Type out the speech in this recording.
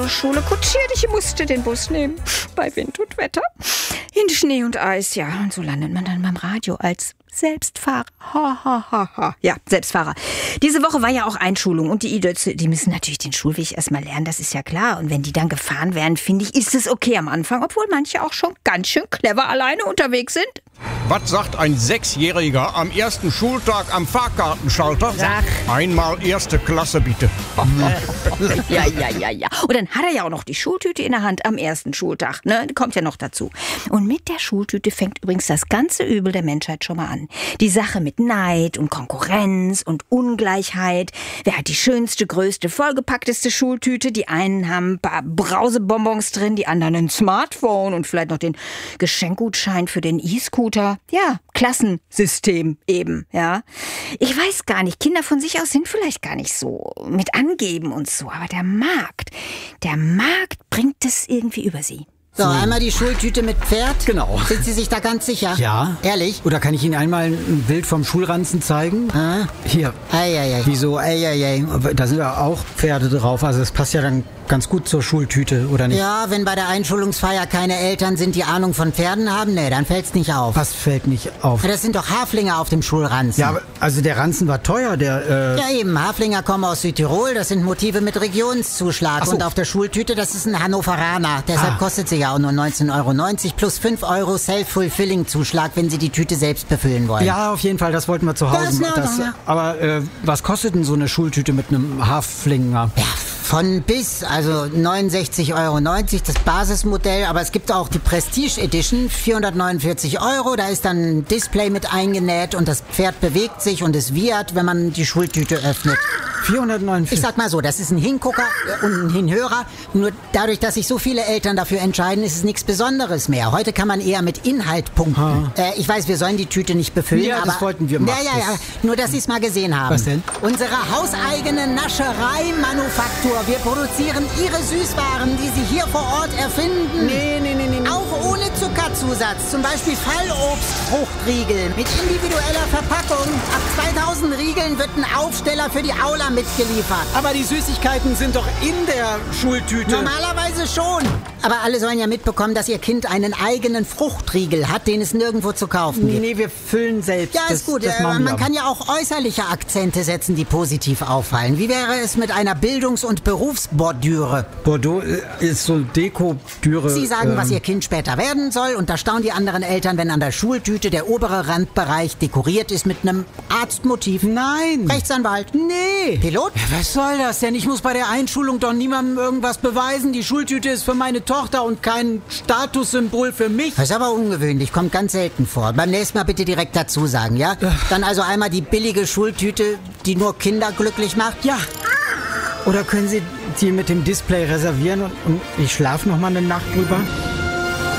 Schule kutschiert. Ich musste den Bus nehmen. Bei Wind und Wetter. In Schnee und Eis, ja. Und so landet man dann beim Radio als Selbstfahrer. Ja, Selbstfahrer. Diese Woche war ja auch Einschulung und die Idötze, die müssen natürlich den Schulweg erstmal lernen, das ist ja klar. Und wenn die dann gefahren werden, finde ich, ist es okay am Anfang, obwohl manche auch schon ganz schön clever alleine unterwegs sind. Was sagt ein Sechsjähriger am ersten Schultag am Fahrkartenschalter? Ach. Einmal erste Klasse, bitte. Ja. Und dann hat er ja auch noch die Schultüte in der Hand am ersten Schultag. Ne? Kommt ja noch dazu. Und mit der Schultüte fängt übrigens das ganze Übel der Menschheit schon mal an. Die Sache mit Neid und Konkurrenz und Ungleichheit. Wer hat die schönste, größte, vollgepackteste Schultüte? Die einen haben ein paar Brausebonbons drin, die anderen ein Smartphone und vielleicht noch den Geschenkgutschein für den E-Scooter. Ja, Klassensystem eben, ja. Ich weiß gar nicht, Kinder von sich aus sind vielleicht gar nicht so mit angeben und so, aber der Markt bringt es irgendwie über sie. So, einmal die Schultüte mit Pferd. Genau. Sind Sie sich da ganz sicher? Ja. Ehrlich? Oder kann ich Ihnen einmal ein Bild vom Schulranzen zeigen? Ah. Hier. Eieiei. Wieso? Eieiei. Da sind ja auch Pferde drauf. Also das passt ja dann ganz gut zur Schultüte, oder nicht? Ja, wenn bei der Einschulungsfeier keine Eltern sind, die Ahnung von Pferden haben, nee, dann fällt's nicht auf. Was fällt nicht auf? Das sind doch Haflinger auf dem Schulranzen. Ja, aber, also der Ranzen war teuer, Ja eben, Haflinger kommen aus Südtirol, das sind Motive mit Regionszuschlag. Ach so. Und auf der Schultüte, das ist ein Hannoveraner. Deshalb kostet sie ja auch nur 19,90 € plus 5 € Self-Fulfilling-Zuschlag, wenn Sie die Tüte selbst befüllen wollen. Ja, auf jeden Fall, das wollten wir zu Hause. Das ist in Ordnung, ja. Aber was kostet denn so eine Schultüte mit einem Haflinger? Ja, von bis, also 69,90 € das Basismodell, aber es gibt auch die Prestige Edition, 449 €, da ist dann ein Display mit eingenäht und das Pferd bewegt sich und es wiehert, wenn man die Schultüte öffnet. 449. Ich sag mal so, das ist ein Hingucker und ein Hinhörer, nur dadurch, dass sich so viele Eltern dafür entscheiden, ist es nichts Besonderes mehr. Heute kann man eher mit Inhalt punkten. Ich weiß, wir sollen die Tüte nicht befüllen, Ja, aber... das wollten wir machen. Ja, nur dass Sie es mal gesehen haben. Was denn? Unsere hauseigene Nascherei-Manufaktur. Wir produzieren Ihre Süßwaren, die Sie hier vor Ort erfinden. Nee. Auch ohne Zuckerzusatz. Zum Beispiel Fallobstfruchtriegel mit individueller Verpackung. Ab 2000 Riegeln wird ein Aufsteller für die Aula mitgeliefert. Aber die Süßigkeiten sind doch in der Schultüte. Normalerweise schon. Aber alle sollen ja mitbekommen, dass ihr Kind einen eigenen Fruchtriegel hat, den es nirgendwo zu kaufen gibt. Nee, wir füllen selbst. Ja, ist gut. Das machen Man wir. kann ja auch äußerliche Akzente setzen, die positiv auffallen. Wie wäre es mit einer Bildungs- und Berufsbordüre? Bordeaux ist so Dekodüre. Sie sagen, was Ihr Kind später werden soll, und da staunen die anderen Eltern, wenn an der Schultüte der obere Randbereich dekoriert ist mit einem Arztmotiv. Nein. Rechtsanwalt. Nee. Pilot? Ja, was soll das denn? Ich muss bei der Einschulung doch niemandem irgendwas beweisen. Die Schultüte ist für meine Tochter und kein Statussymbol für mich. Das ist aber ungewöhnlich, kommt ganz selten vor. Beim nächsten Mal bitte direkt dazu sagen, ja? Dann also einmal die billige Schultüte, die nur Kinder glücklich macht. Ja. Oder können Sie die mit dem Display reservieren und ich schlafe noch mal eine Nacht drüber?